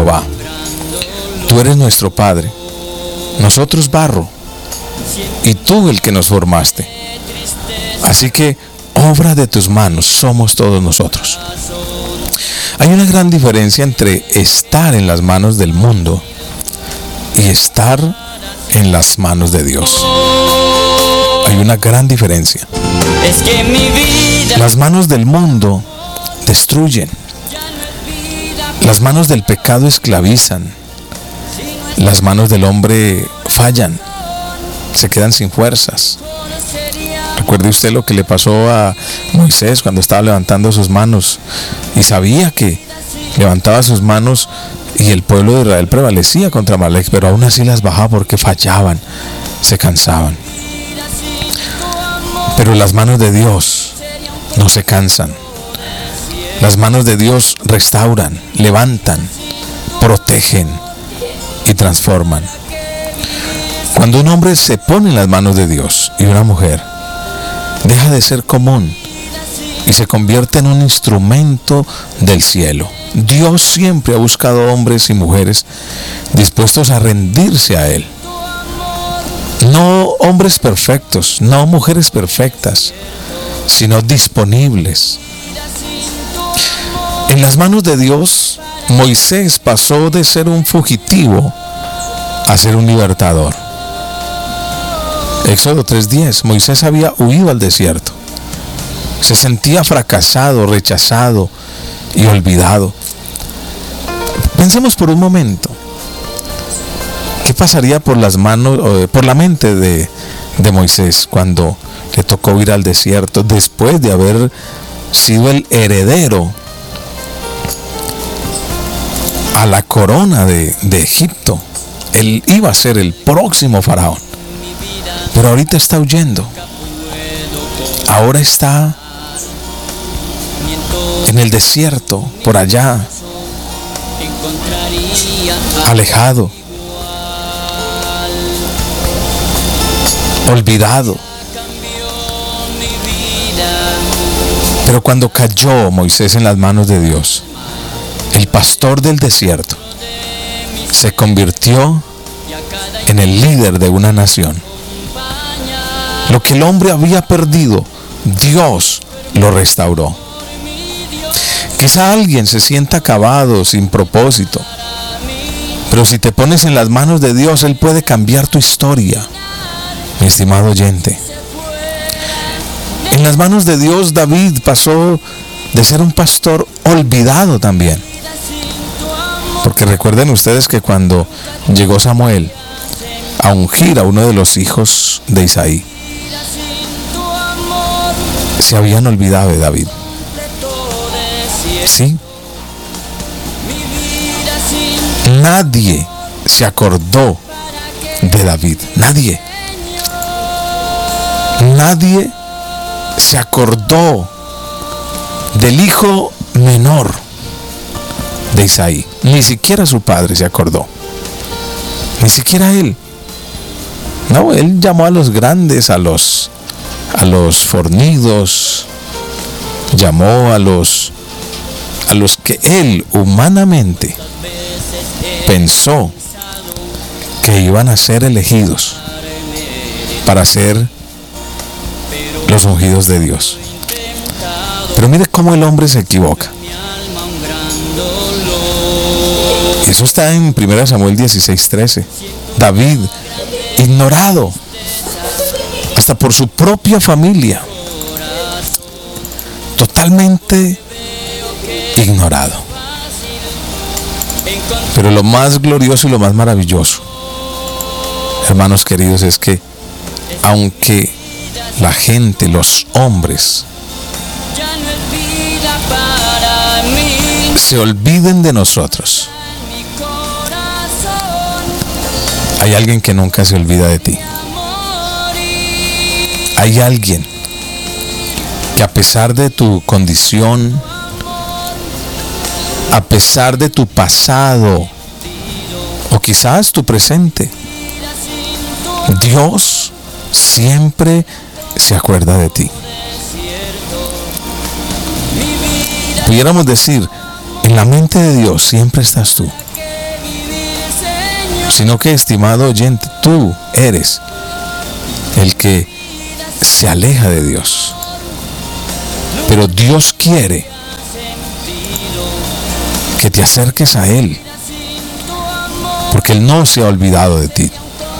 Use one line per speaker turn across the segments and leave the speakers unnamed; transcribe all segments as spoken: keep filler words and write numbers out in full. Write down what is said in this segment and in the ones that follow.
Jehová. Tú eres nuestro Padre, nosotros barro, y tú el que nos formaste. Así que obra de tus manos somos todos nosotros. Hay una gran diferencia entre estar en las manos del mundo y estar en las manos de Dios. Hay una gran diferencia.
Es que mi vida,
Las manos del mundo destruyen. Las manos del pecado esclavizan. Las manos del hombre fallan. Se quedan sin fuerzas. Recuerde usted lo que le pasó a Moisés cuando estaba levantando sus manos y sabía que levantaba sus manos y el pueblo de Israel prevalecía contra Amalek, pero aún así las bajaba porque fallaban, se cansaban. Pero las manos de Dios no se cansan. Las manos de Dios restauran, levantan, protegen y transforman. Cuando un hombre se pone en las manos de Dios y una mujer, deja de ser común y se convierte en un instrumento del cielo. Dios siempre ha buscado hombres y mujeres dispuestos a rendirse a Él. No hombres perfectos, no mujeres perfectas, sino disponibles. En las manos de Dios, Moisés pasó de ser un fugitivo a ser un libertador. Éxodo tres diez, Moisés había huido al desierto. Se sentía fracasado, rechazado y olvidado. Pensemos por un momento, ¿qué pasaría por las manos, eh, por la mente de, de Moisés cuando le tocó ir al desierto después de haber sido el heredero a la corona de, de Egipto? Él iba a ser el próximo faraón, pero ahorita está huyendo. Ahora está en el desierto, por allá, alejado, olvidado. Pero cuando cayó Moisés en las manos de Dios, el pastor del desierto se convirtió en el líder de una nación. Lo que el hombre había perdido, Dios lo restauró. Quizá alguien se sienta acabado, sin propósito, pero si te pones en las manos de Dios, Él puede cambiar tu historia, mi estimado oyente. En las manos de Dios, David pasó de ser un pastor olvidado también. Porque recuerden ustedes que cuando llegó Samuel a ungir a uno de los hijos de Isaí, se habían olvidado de David. Sí. Nadie se acordó de David. Nadie. Nadie se acordó del hijo menor de Isaí. Ni siquiera su padre se acordó. Ni siquiera él. No, él llamó a los grandes, a los a los fornidos, llamó a los a los que él humanamente pensó que iban a ser elegidos para ser los ungidos de Dios. Pero mire cómo el hombre se equivoca. Eso está en primera Samuel dieciséis trece. David, ignorado hasta por su propia familia, totalmente ignorado. Pero lo más glorioso y lo más maravilloso, hermanos queridos, es que aunque la gente, los hombres, se olviden de nosotros, hay alguien que nunca se olvida de ti. Hay alguien que a pesar de tu condición, a pesar de tu pasado, o quizás tu presente, Dios siempre se acuerda de ti. Pudiéramos decir, en la mente de Dios siempre estás tú. sino que, estimado oyente, tú eres el que se aleja de Dios. Pero Dios quiere que te acerques a Él, porque Él no se ha olvidado de ti.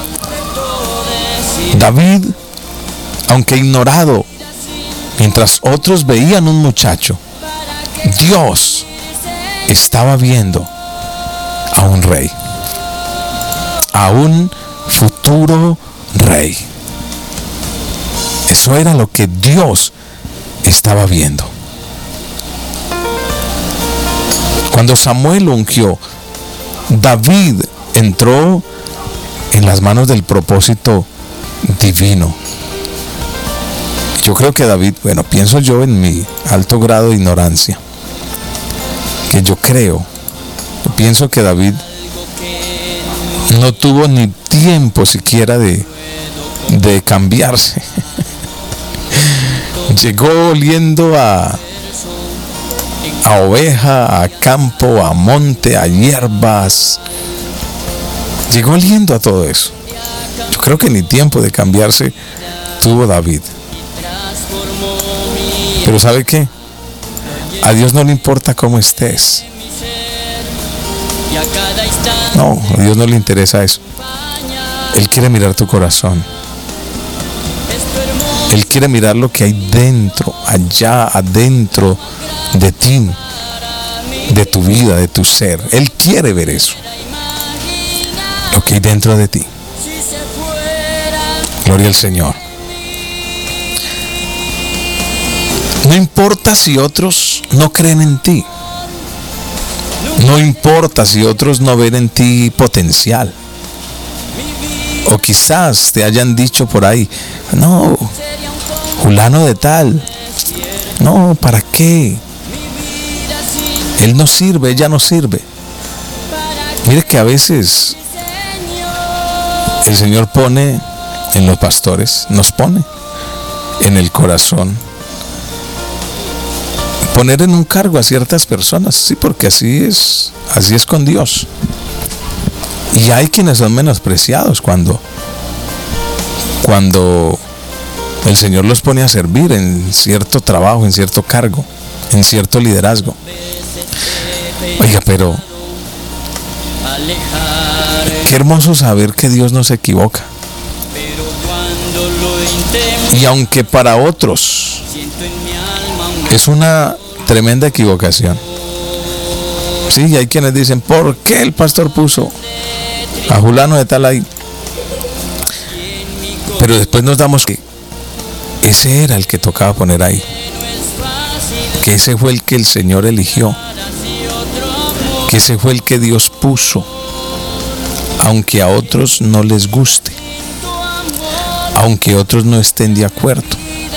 David, aunque ignorado, mientras otros veían un muchacho, Dios estaba viendo a un rey, a un futuro rey. Eso era lo que Dios estaba viendo. Cuando Samuel ungió, David entró en las manos del propósito divino. Yo creo que David, bueno, pienso yo en mi alto grado de ignorancia, que yo creo, yo pienso que David no tuvo ni tiempo siquiera de, de cambiarse. Llegó oliendo a, a oveja, a campo, a monte, a hierbas. Llegó oliendo a todo eso. Yo creo que ni tiempo de cambiarse tuvo David. Pero ¿sabe qué? A Dios no le importa cómo estés. No, a Dios no le interesa eso. Él quiere mirar tu corazón. Él quiere mirar lo que hay dentro, allá adentro de ti, de tu vida, de tu ser. Él quiere ver eso, lo que hay dentro de ti. Gloria al Señor. No importa si otros no creen en ti. No importa si otros no ven en ti potencial. O quizás te hayan dicho por ahí, no, fulano de tal, no, ¿para qué? Él no sirve, ella no sirve. Mire que a veces el Señor pone en los pastores, nos pone en el corazón poner en un cargo a ciertas personas, sí, porque así es, así es con Dios. Y hay quienes son menospreciados cuando, cuando el Señor los pone a servir en cierto trabajo, en cierto cargo, en cierto liderazgo. Oiga, pero qué hermoso saber que Dios no se equivoca. Y aunque para otros es una tremenda equivocación, sí, hay quienes dicen, ¿por qué el pastor puso a fulano de tal ahí? Pero después nos damos que ese era el que tocaba poner ahí, que ese fue el que el Señor eligió, que ese fue el que Dios puso, aunque a otros no les guste, aunque otros no estén de acuerdo,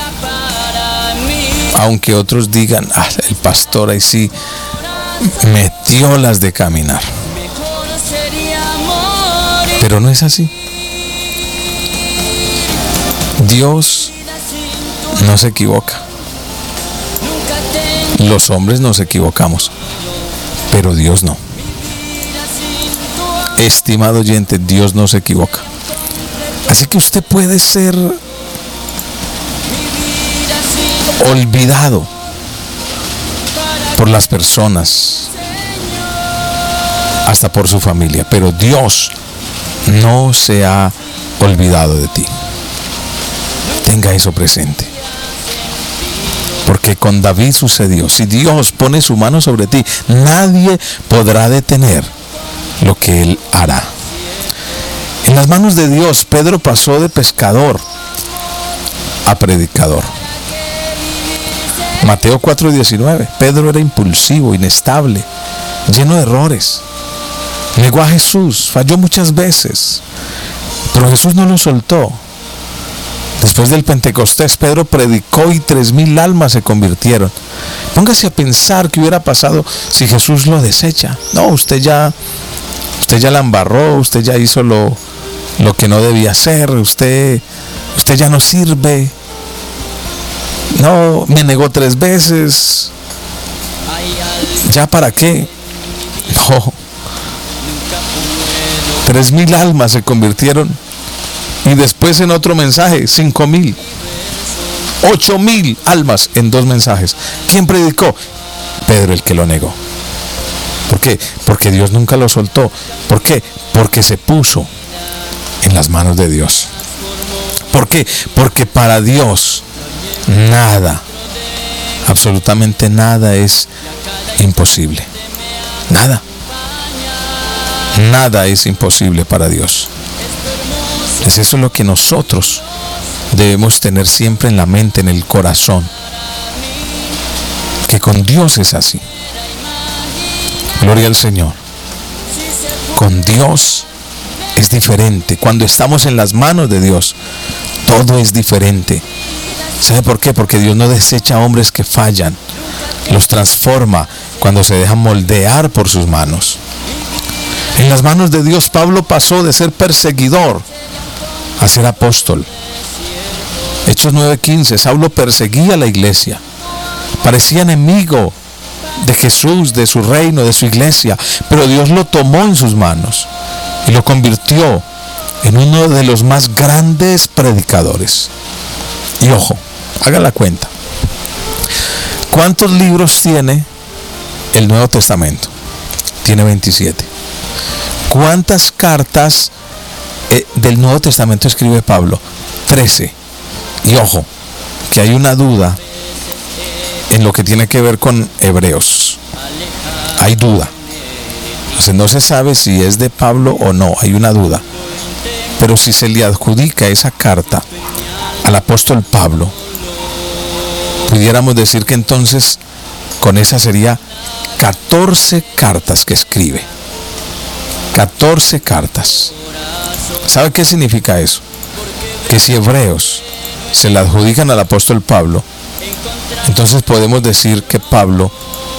aunque otros digan, ah, el pastor ahí sí metió las de caminar. Pero no es así. Dios no se equivoca. Los hombres nos equivocamos, pero Dios no. Estimado oyente, Dios no se equivoca. Así que usted puede ser olvidado por las personas, hasta por su familia, pero Dios no se ha olvidado de ti. Tenga eso presente, porque con David sucedió. Si Dios pone su mano sobre ti, nadie podrá detener lo que Él hará. En las manos de Dios, Pedro pasó de pescador a predicador. Mateo cuatro diecinueve. Pedro era impulsivo, inestable, lleno de errores. Negó a Jesús, falló muchas veces, pero Jesús no lo soltó. Después del Pentecostés, Pedro predicó y tres mil almas se convirtieron. Póngase a pensar qué hubiera pasado si Jesús lo desecha. No, usted ya, usted ya la embarró, usted ya hizo lo, lo que no debía hacer, usted, usted ya no sirve. No, me negó tres veces. ¿Ya para qué? No. Tres mil almas se convirtieron. Y después en otro mensaje, cinco mil. Ocho mil almas en dos mensajes. ¿Quién predicó? Pedro, el que lo negó. ¿Por qué? Porque Dios nunca lo soltó. ¿Por qué? Porque se puso en las manos de Dios. ¿Por qué? Porque para Dios nada, absolutamente nada es imposible. Nada. Nada es imposible para Dios. Es eso lo que nosotros debemos tener siempre en la mente, en el corazón. Que con Dios es así. Gloria al Señor. Con Dios es diferente. Cuando estamos en las manos de Dios, todo es diferente. ¿Sabe por qué? Porque Dios no desecha a hombres que fallan. Los transforma cuando se dejan moldear por sus manos. En las manos de Dios, Pablo pasó de ser perseguidor a ser apóstol. Hechos nueve quince, Saulo perseguía a la iglesia. Parecía enemigo de Jesús, de su reino, de su iglesia. Pero Dios lo tomó en sus manos y lo convirtió en uno de los más grandes predicadores. Y ojo, haga la cuenta. ¿Cuántos libros tiene el Nuevo Testamento? Tiene veintisiete. ¿Cuántas cartas eh, del Nuevo Testamento escribe Pablo? trece. Y ojo, que hay una duda en lo que tiene que ver con Hebreos. Hay duda. Entonces no se sabe si es de Pablo o no, hay una duda. Pero si se le adjudica esa carta al apóstol Pablo, pudiéramos decir que entonces con esa sería catorce cartas que escribe. catorce cartas. ¿Sabe qué significa eso? Que si Hebreos se la adjudican al apóstol Pablo, entonces podemos decir que Pablo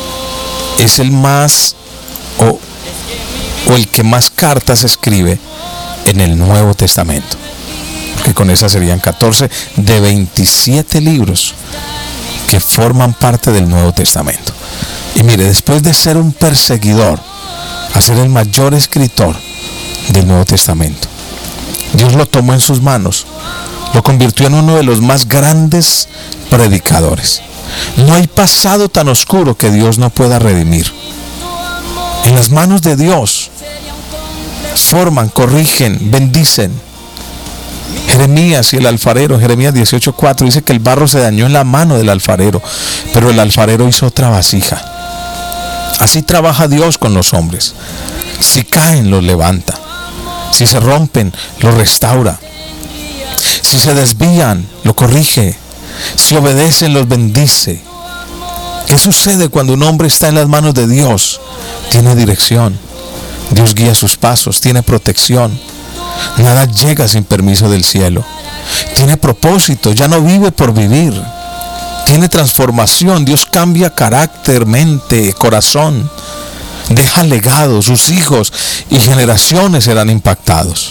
es el más o, o el que más cartas escribe en el Nuevo Testamento, porque con esas serían catorce de veintisiete libros que forman parte del Nuevo Testamento. Y mire, después de ser un perseguidor a ser el mayor escritor del Nuevo Testamento, Dios lo tomó en sus manos, lo convirtió en uno de los más grandes predicadores. No hay pasado tan oscuro que Dios no pueda redimir. En las manos de Dios forman, corrigen, bendicen. Jeremías y el alfarero, Jeremías dieciocho cuatro, dice que el barro se dañó en la mano del alfarero, pero el alfarero hizo otra vasija. Así trabaja Dios con los hombres. Si caen, los levanta. Si se rompen, los restaura. Si se desvían, lo corrige. Si obedecen, los bendice. ¿Qué sucede cuando un hombre está en las manos de Dios? Tiene dirección. Dios guía sus pasos, tiene protección. Nada llega sin permiso del cielo. Tiene propósito, ya no vive por vivir. Tiene transformación, Dios cambia carácter, mente, corazón. Deja legado, sus hijos y generaciones serán impactados.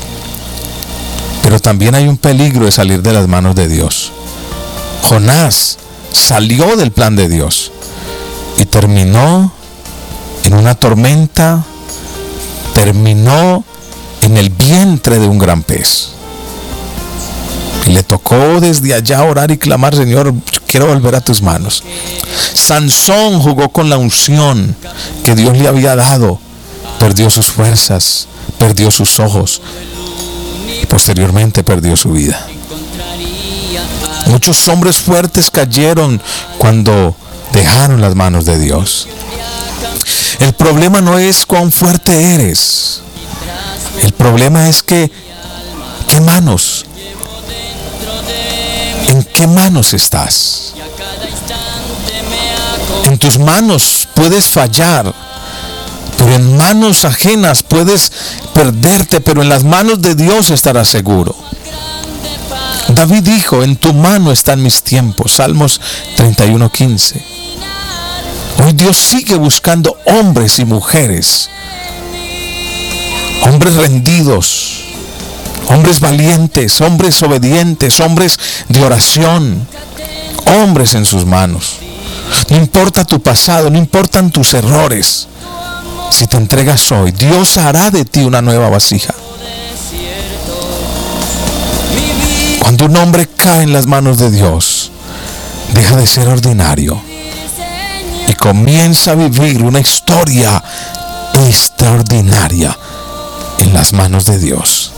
Pero también hay un peligro de salir de las manos de Dios. Jonás salió del plan de Dios y terminó en una tormenta, terminó en el vientre de un gran pez. Y le tocó desde allá orar y clamar: Señor, quiero volver a tus manos. Sansón jugó con la unción que Dios le había dado. Perdió sus fuerzas, perdió sus ojos y posteriormente perdió su vida. Muchos hombres fuertes cayeron cuando dejaron las manos de Dios. El problema no es cuán fuerte eres. El problema es que, ¿qué manos? ¿En qué manos estás? En tus manos puedes fallar, pero en manos ajenas puedes perderte, pero en las manos de Dios estarás seguro. David dijo: en tu mano están mis tiempos. Salmos treinta y uno quince. Hoy Dios sigue buscando hombres y mujeres, hombres rendidos, hombres valientes, hombres obedientes, hombres de oración, hombres en sus manos. No importa tu pasado, no importan tus errores. Si te entregas hoy, Dios hará de ti una nueva vasija. Cuando un hombre cae en las manos de Dios, deja de ser ordinario y comienza a vivir una historia extraordinaria en las manos de Dios.